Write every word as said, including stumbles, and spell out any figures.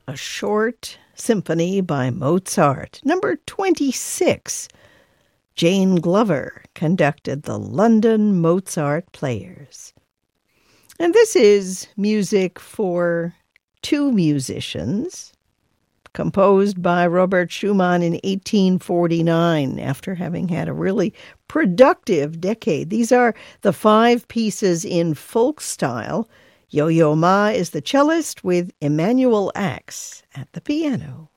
A Short Symphony by Mozart. Number twenty-six, Jane Glover conducted the London Mozart Players. And this is music for two musicians, composed by Robert Schumann in eighteen forty-nine, after having had a really productive decade. These are the five pieces in folk style. Yo-Yo Ma is the cellist with Emanuel Ax at the piano.